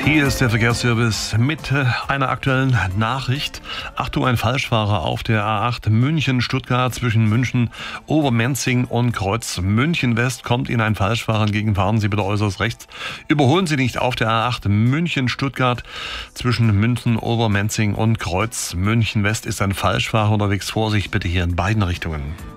Hier ist der Verkehrsservice mit einer aktuellen Nachricht. Achtung, ein Falschfahrer auf der A8 München-Stuttgart zwischen München, Obermenzing und Kreuz München West kommt Ihnen ein Falschfahrer entgegen. Fahren Sie bitte äußerst rechts. Überholen Sie nicht auf der A8 München-Stuttgart zwischen München, Obermenzing und Kreuz München West ist ein Falschfahrer unterwegs. Vorsicht bitte hier in beiden Richtungen.